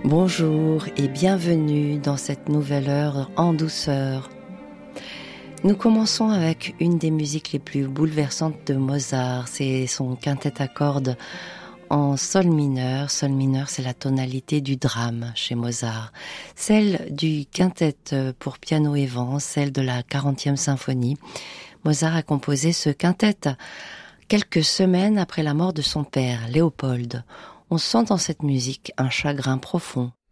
Bonjour et bienvenue dans cette nouvelle heure en douceur. Nous commençons avec une des musiques les plus bouleversantes de Mozart. C'est son quintet à cordes en sol mineur. Sol mineur, c'est la tonalité du drame chez Mozart. Celle du quintet pour piano et vent, celle de la 40e symphonie. Mozart a composé ce quintet quelques semaines après la mort de son père, Léopold. On sent dans cette musique un chagrin profond